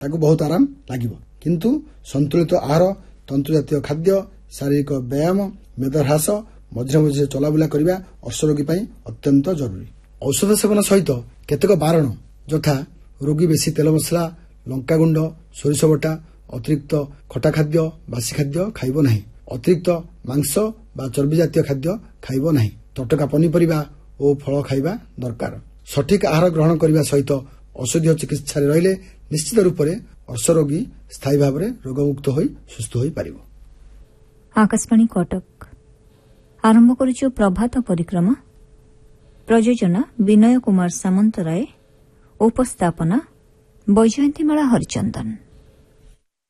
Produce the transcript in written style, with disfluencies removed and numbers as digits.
ତାକୁ ବହୁତ ଆରାମ ଲାଗିବ। କିନ୍ତୁ ସନ୍ତୁଳିତ ଆହାର, ତନ୍ତୁଜାତୀୟ ଖାଦ୍ୟ, ଶାରୀରିକ ବ୍ୟାୟାମ, ମେଦ ହ୍ରାସ, ମଝିରେ ମଝିରେ ଚଲାବୁଲା କରିବା ଅର୍ଶରୋଗୀ ପାଇଁ ଅତ୍ୟନ୍ତ ଜରୁରୀ। ଔଷଧ ସେବନ ସହିତ କେତେକ ବାରଣ ଯଥା ରୋଗୀ ବେଶୀ ତେଲ ମସଲା, ଲଙ୍କାଗୁଣ୍ଡ, ସୋରିଷ ବଟା, ଅତିରିକ୍ତ ଖଟା ଖାଦ୍ୟ, ବାସି ଖାଦ୍ୟ ଖାଇବ ନାହିଁ। ଅତିରିକ୍ତ ମାଂସ ବା ଚର୍ବି ଜାତୀୟ ଖାଦ୍ୟ ଖାଇବ ନାହିଁ। ତଟକା ପନିପରିବା ଓ ଫଳ ଖାଇବା ଦରକାର। ସଠିକ ଆହାର ଗ୍ରହଣ କରିବା ସହିତ ଔଷଧୀୟ ଚିକିତ୍ସାରେ ରହିଲେ ନିଶ୍ଚିତ ରୂପରେ ଅର୍ଶରୋଗୀ ସ୍ଥାୟୀ ଭାବରେ ରୋଗମୁକ୍ତ ହୋଇ ସୁସ୍ଥ ହୋଇପାରିବ। ଆକାଶବାଣୀ କଟକ ଆରମ୍ଭ କରୁଛୁ ପ୍ରଭାତ ପରିକ୍ରମା। ପ୍ରଯୋଜନା ବିନୟ କୁମାର ସାମନ୍ତରାୟ, ଉପସ୍ଥାପନା ବୈଜୟନ୍ତୀମାଳା ହରିଚନ୍ଦନ।